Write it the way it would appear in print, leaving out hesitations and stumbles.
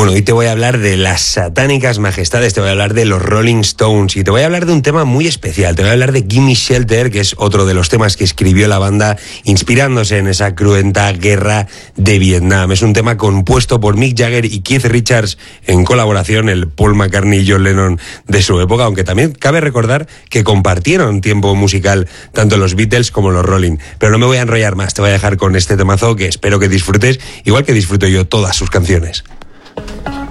Bueno, hoy te voy a hablar de las satánicas majestades, te voy a hablar de los Rolling Stones y te voy a hablar de un tema muy especial. Te voy a hablar de Gimme Shelter, que es otro de los temas que escribió la banda inspirándose en esa cruenta guerra de Vietnam. Es un tema compuesto por Mick Jagger y Keith Richards en colaboración, el Paul McCartney y John Lennon de su época, aunque también cabe recordar que compartieron tiempo musical tanto los Beatles como los Rolling. Pero no me voy a enrollar más, te voy a dejar con este temazo que espero que disfrutes, igual que disfruto yo todas sus canciones.